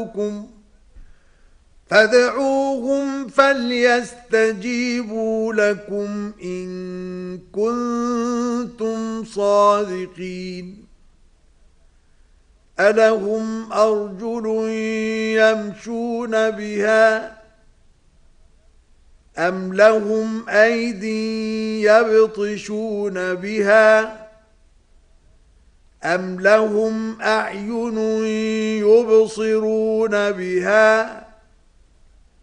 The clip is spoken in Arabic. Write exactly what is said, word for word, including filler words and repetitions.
دعاؤكم فادعوهم فليستجيبوا لكم إن كنتم صادقين ألهم أرجل يمشون بها أم لهم أيدي يبطشون بها أم لهم أعين يبصرون بها